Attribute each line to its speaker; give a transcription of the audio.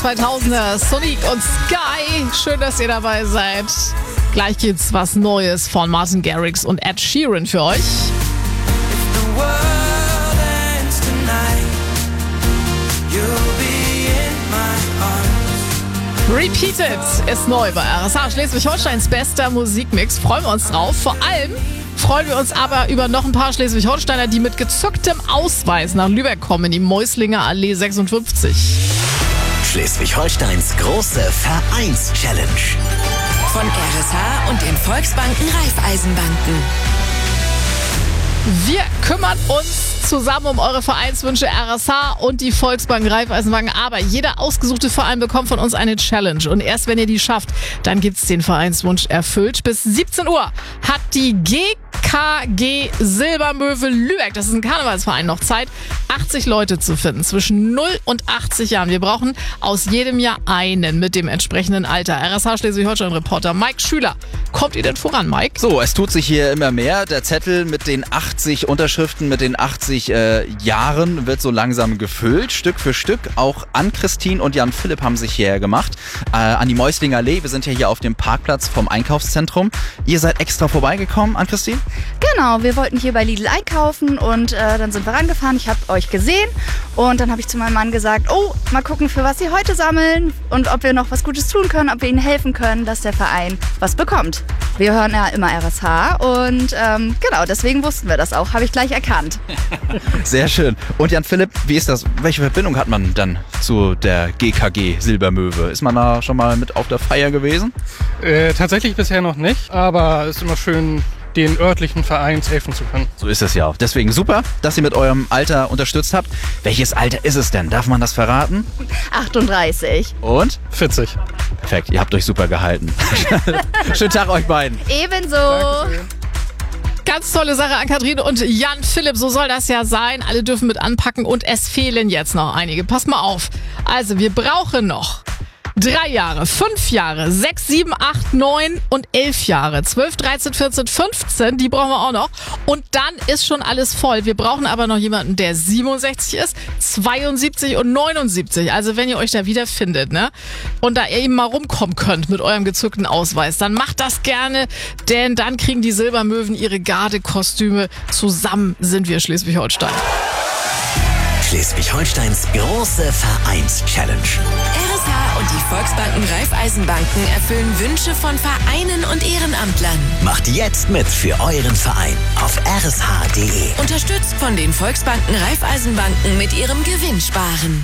Speaker 1: 2000er, Sonic und Sky. Schön, dass ihr dabei seid. Gleich gibt's was Neues von Martin Garrix und Ed Sheeran für euch. Repeated ist neu bei RSH, Schleswig-Holsteins bester Musikmix. Freuen wir uns drauf. Vor allem freuen wir uns aber über noch ein paar Schleswig-Holsteiner, die mit gezücktem Ausweis nach Lübeck kommen, in die Mäuslinger Allee 56.
Speaker 2: Schleswig-Holsteins große Vereins-Challenge.
Speaker 3: Von RSH und den Volksbanken Raiffeisenbanken.
Speaker 1: Wir kümmern uns zusammen um eure Vereinswünsche RSH und die Volksbank Raiffeisenbanken. Aber jeder ausgesuchte Verein bekommt von uns eine Challenge. Und erst wenn ihr die schafft, dann gibt's den Vereinswunsch erfüllt. Bis 17 Uhr hat die GKG Silbermöwe Lübeck, das ist ein Karnevalsverein, noch Zeit, 80 Leute zu finden zwischen 0 und 80 Jahren. Wir brauchen aus jedem Jahr einen mit dem entsprechenden Alter. RSH Schleswig-Holstein-Reporter Mike Schüler. Kommt ihr denn voran, Mike?
Speaker 4: So, es tut sich hier immer mehr. Der Zettel mit den 80 Unterschriften, mit den 80 Jahren wird so langsam gefüllt, Stück für Stück. Auch Ann-Christine und Jan Philipp haben sich hierher gemacht. An die Mäuslinger Allee. Wir sind ja hier auf dem Parkplatz vom Einkaufszentrum. Ihr seid extra vorbeigekommen, Ann-Christine?
Speaker 5: Genau, wir wollten hier bei Lidl einkaufen und dann sind wir rangefahren. Ich habe euch gesehen und dann habe ich zu meinem Mann gesagt, oh, mal gucken, für was sie heute sammeln und ob wir noch was Gutes tun können, ob wir ihnen helfen können, dass der Verein was bekommt. Wir hören ja immer RSH und genau, deswegen wussten wir das auch, habe ich gleich erkannt.
Speaker 4: Sehr schön. Und Jan Philipp, wie ist das? Welche Verbindung hat man dann zu der GKG Silbermöwe? Ist man da schon mal mit auf der Feier gewesen?
Speaker 6: Tatsächlich bisher noch nicht, aber es ist immer schön, den örtlichen Vereins helfen zu können.
Speaker 4: So ist es ja auch. Deswegen super, dass ihr mit eurem Alter unterstützt habt. Welches Alter ist es denn? Darf man das verraten?
Speaker 5: 38.
Speaker 4: Und?
Speaker 6: 40.
Speaker 4: Perfekt, ihr habt euch super gehalten. Schönen Tag euch beiden.
Speaker 5: Ebenso.
Speaker 6: Dankeschön.
Speaker 1: Ganz tolle Sache an Kathrin und Jan Philipp, so soll das ja sein. Alle dürfen mit anpacken und es fehlen jetzt noch einige. Passt mal auf. Also, wir brauchen noch 3 Jahre, 5 Jahre, 6, 7, 8, 9 und 11 Jahre. 12, 13, 14, 15, die brauchen wir auch noch. Und dann ist schon alles voll. Wir brauchen aber noch jemanden, der 67 ist, 72 und 79. Also wenn ihr euch da wiederfindet, ne? Und da ihr eben mal rumkommen könnt mit eurem gezückten Ausweis, dann macht das gerne, denn dann kriegen die Silbermöwen ihre Gardekostüme. Zusammen sind wir Schleswig-Holstein.
Speaker 2: Schleswig-Holsteins große Vereins-Challenge.
Speaker 3: RSH und die Volksbanken Raiffeisenbanken erfüllen Wünsche von Vereinen und Ehrenamtlern.
Speaker 2: Macht jetzt mit für euren Verein auf rsh.de.
Speaker 3: Unterstützt von den Volksbanken Raiffeisenbanken mit ihrem Gewinnsparen.